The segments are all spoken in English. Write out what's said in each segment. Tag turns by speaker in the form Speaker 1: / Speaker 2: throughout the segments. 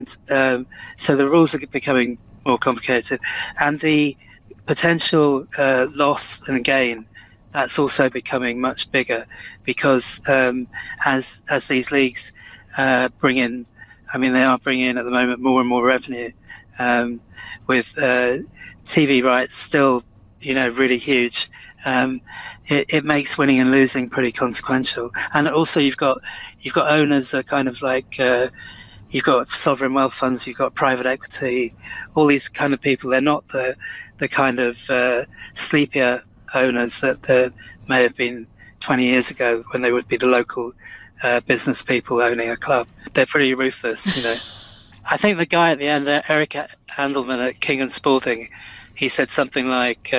Speaker 1: So the rules are becoming more complicated, and the potential loss and gain, that's also becoming much bigger, because as these leagues bring in, I mean, they are bringing in at the moment more and more revenue, with TV rights still, really huge. It makes winning and losing pretty consequential. And also you've got owners that kind of like, you've got sovereign wealth funds, you've got private equity, all these kind of people. They're not the kind of sleepier owners that there may have been 20 years ago, when they would be the local business people owning a club. They're pretty ruthless, I think the guy at the end, Eric Andelman at King and Spalding, he said something like,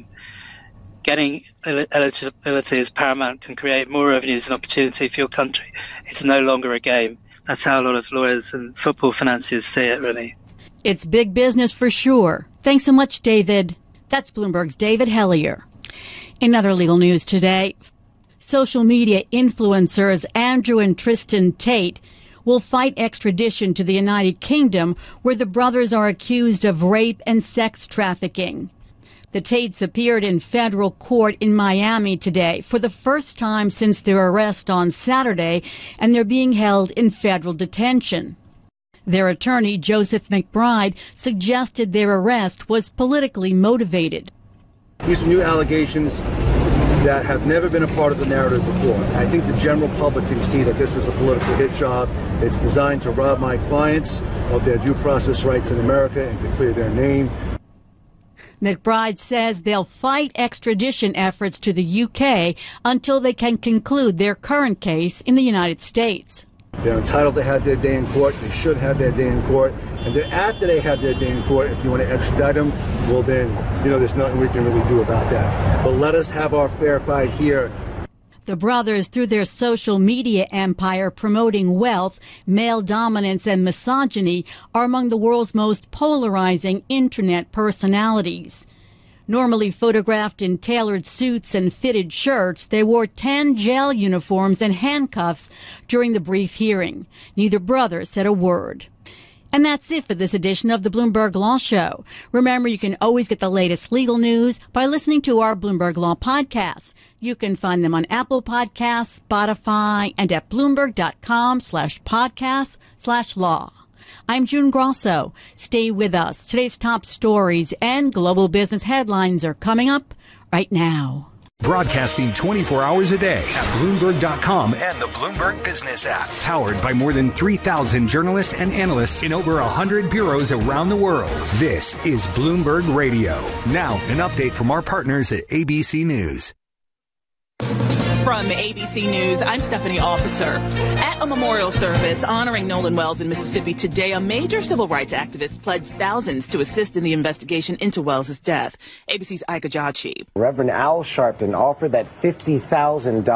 Speaker 1: getting eligibility is paramount, can create more revenues and opportunity for your country. It's no longer a game. That's how a lot of lawyers and football financiers see it, really.
Speaker 2: It's big business for sure. Thanks so much, David. That's Bloomberg's David Hellier. In other legal news today, social media influencers Andrew and Tristan Tate will fight extradition to the United Kingdom, where the brothers are accused of rape and sex trafficking. The Tates appeared in federal court in Miami today for the first time since their arrest on Saturday, and they're being held in federal detention. Their attorney, Joseph McBride, suggested their arrest was politically motivated.
Speaker 3: These are new allegations that have never been a part of the narrative before. I think the general public can see that this is a political hit job. It's designed to rob my clients of their due process rights in America and to clear their name.
Speaker 2: McBride says they'll fight extradition efforts to the UK until they can conclude their current case in the United States.
Speaker 3: They're entitled to have their day in court. They should have their day in court. And then after they have their day in court, if you want to extradite them, well then, there's nothing we can really do about that. But let us have our fair fight here.
Speaker 2: The brothers, through their social media empire promoting wealth, male dominance, and misogyny, are among the world's most polarizing internet personalities. Normally photographed in tailored suits and fitted shirts, they wore tan jail uniforms and handcuffs during the brief hearing. Neither brother said a word. And that's it for this edition of the Bloomberg Law Show. Remember, you can always get the latest legal news by listening to our Bloomberg Law podcasts. You can find them on Apple Podcasts, Spotify, and at Bloomberg.com/podcast/law. I'm June Grosso. Stay with us. Today's top stories and global business headlines are coming up right now.
Speaker 4: Broadcasting 24 hours a day at Bloomberg.com and the Bloomberg Business app. Powered by more than 3,000 journalists and analysts in over 100 bureaus around the world. This is Bloomberg Radio. Now, an update from our partners at ABC News.
Speaker 5: From ABC News, I'm Stephanie Officer. At a memorial service honoring Nolan Wells in Mississippi today, a major civil rights activist pledged thousands to assist in the investigation into Wells' death. ABC's Ika Jachi.
Speaker 6: Reverend Al Sharpton offered that $50,000